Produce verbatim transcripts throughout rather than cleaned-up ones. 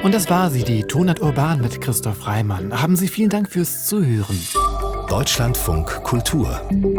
Und das war sie, die Tonart Urban mit Christoph Reimann. Haben Sie vielen Dank fürs Zuhören. Deutschlandfunk Kultur.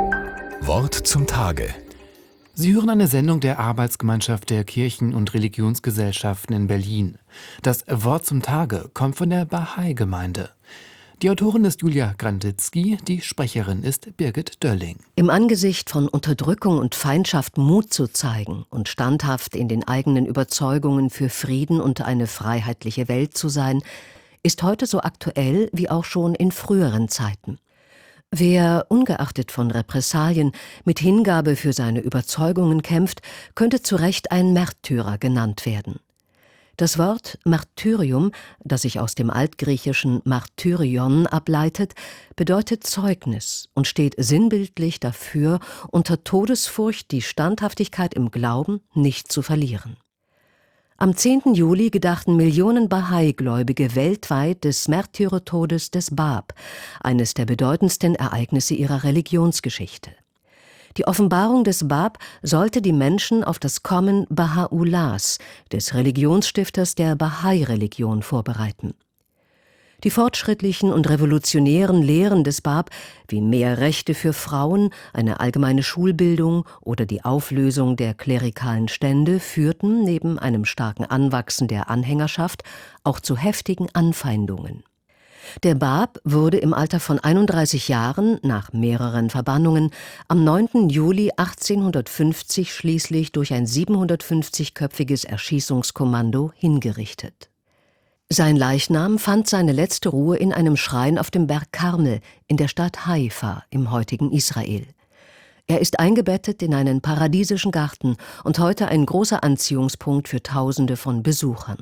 Wort zum Tage. Sie hören eine Sendung der Arbeitsgemeinschaft der Kirchen- und Religionsgesellschaften in Berlin. Das Wort zum Tage kommt von der Bahai-Gemeinde. Die Autorin ist Julia Granditzky, die Sprecherin ist Birgit Dölling. Im Angesicht von Unterdrückung und Feindschaft Mut zu zeigen und standhaft in den eigenen Überzeugungen für Frieden und eine freiheitliche Welt zu sein, ist heute so aktuell wie auch schon in früheren Zeiten. Wer, ungeachtet von Repressalien, mit Hingabe für seine Überzeugungen kämpft, könnte zu Recht ein Märtyrer genannt werden. Das Wort Martyrium, das sich aus dem altgriechischen Martyrion ableitet, bedeutet Zeugnis und steht sinnbildlich dafür, unter Todesfurcht die Standhaftigkeit im Glauben nicht zu verlieren. Am zehnten Juli gedachten Millionen Bahai-Gläubige weltweit des Märtyrertodes des Bab, eines der bedeutendsten Ereignisse ihrer Religionsgeschichte. Die Offenbarung des Bab sollte die Menschen auf das Kommen Baha'u'llahs, des Religionsstifters der Bahai-Religion, vorbereiten. Die fortschrittlichen und revolutionären Lehren des Bab, wie mehr Rechte für Frauen, eine allgemeine Schulbildung oder die Auflösung der klerikalen Stände, führten neben einem starken Anwachsen der Anhängerschaft auch zu heftigen Anfeindungen. Der Bab wurde im Alter von einunddreißig Jahren, nach mehreren Verbannungen, am neunten Juli achtzehnhundertfünfzig schließlich durch ein siebenhundertfünfzigköpfiges Erschießungskommando hingerichtet. Sein Leichnam fand seine letzte Ruhe in einem Schrein auf dem Berg Karmel in der Stadt Haifa im heutigen Israel. Er ist eingebettet in einen paradiesischen Garten und heute ein großer Anziehungspunkt für Tausende von Besuchern.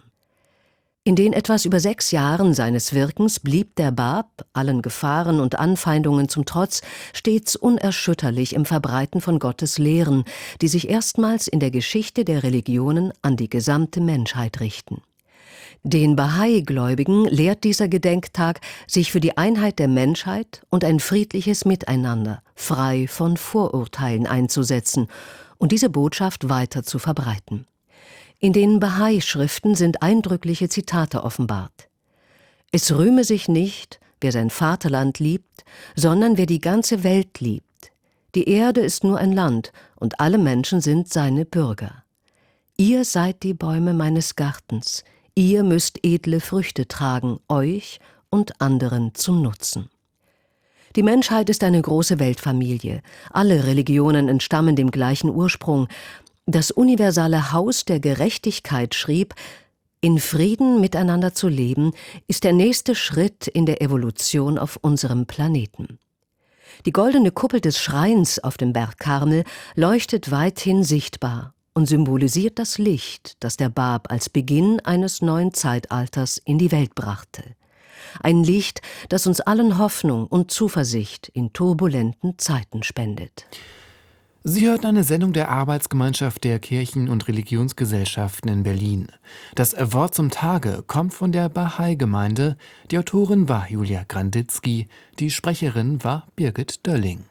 In den etwas über sechs Jahren seines Wirkens blieb der Bab, allen Gefahren und Anfeindungen zum Trotz, stets unerschütterlich im Verbreiten von Gottes Lehren, die sich erstmals in der Geschichte der Religionen an die gesamte Menschheit richten. Den Bahai-Gläubigen lehrt dieser Gedenktag, sich für die Einheit der Menschheit und ein friedliches Miteinander, frei von Vorurteilen einzusetzen und diese Botschaft weiter zu verbreiten. In den Bahai-Schriften sind eindrückliche Zitate offenbart. Es rühme sich nicht, wer sein Vaterland liebt, sondern wer die ganze Welt liebt. Die Erde ist nur ein Land und alle Menschen sind seine Bürger. Ihr seid die Bäume meines Gartens, ihr müsst edle Früchte tragen, euch und anderen zum Nutzen. Die Menschheit ist eine große Weltfamilie. Alle Religionen entstammen dem gleichen Ursprung. Das universale Haus der Gerechtigkeit schrieb, in Frieden miteinander zu leben, ist der nächste Schritt in der Evolution auf unserem Planeten. Die goldene Kuppel des Schreins auf dem Berg Karmel leuchtet weithin sichtbar und symbolisiert das Licht, das der Bab als Beginn eines neuen Zeitalters in die Welt brachte. Ein Licht, das uns allen Hoffnung und Zuversicht in turbulenten Zeiten spendet. Sie hörten eine Sendung der Arbeitsgemeinschaft der Kirchen- und Religionsgesellschaften in Berlin. Das Wort zum Tage kommt von der Bahai-Gemeinde. Die Autorin war Julia Granditzky, die Sprecherin war Birgit Dölling.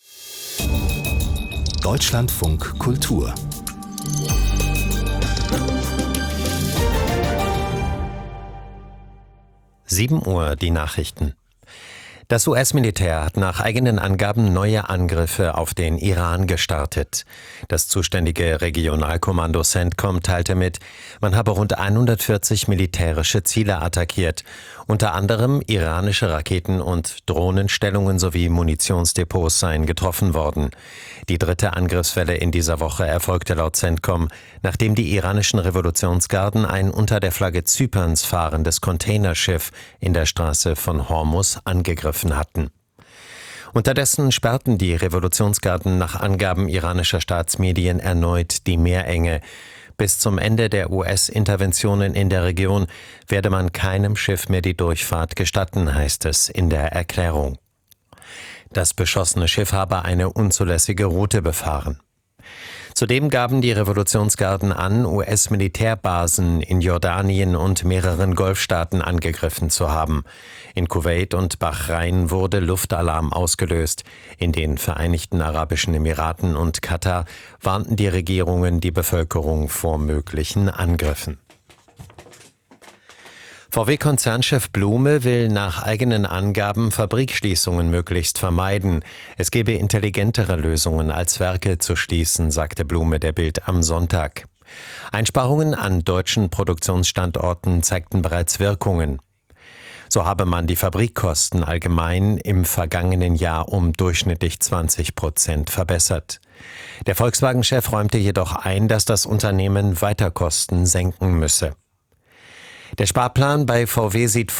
Deutschlandfunk Kultur. sieben Uhr die Nachrichten. Das U S-Militär hat nach eigenen Angaben neue Angriffe auf den Iran gestartet. Das zuständige Regionalkommando CENTCOM teilte mit, man habe rund hundertvierzig militärische Ziele attackiert, unter anderem iranische Raketen- und Drohnenstellungen sowie Munitionsdepots seien getroffen worden. Die dritte Angriffswelle in dieser Woche erfolgte laut CENTCOM, nachdem die iranischen Revolutionsgarden ein unter der Flagge Zyperns fahrendes Containerschiff in der Straße von Hormuz angegriffen hatten. Unterdessen sperrten die Revolutionsgarden nach Angaben iranischer Staatsmedien erneut die Meerenge. Bis zum Ende der U S-Interventionen in der Region werde man keinem Schiff mehr die Durchfahrt gestatten, heißt es in der Erklärung. Das beschossene Schiff habe eine unzulässige Route befahren. Zudem gaben die Revolutionsgarden an, U S-Militärbasen in Jordanien und mehreren Golfstaaten angegriffen zu haben. In Kuwait und Bahrain wurde Luftalarm ausgelöst. In den Vereinigten Arabischen Emiraten und Katar warnten die Regierungen die Bevölkerung vor möglichen Angriffen. V W-Konzernchef Blume will nach eigenen Angaben Fabrikschließungen möglichst vermeiden. Es gebe intelligentere Lösungen, als Werke zu schließen, sagte Blume der Bild am Sonntag. Einsparungen an deutschen Produktionsstandorten zeigten bereits Wirkungen. So habe man die Fabrikkosten allgemein im vergangenen Jahr um durchschnittlich zwanzig Prozent verbessert. Der Volkswagen-Chef räumte jedoch ein, dass das Unternehmen weiter Kosten senken müsse. Der Sparplan bei V W sieht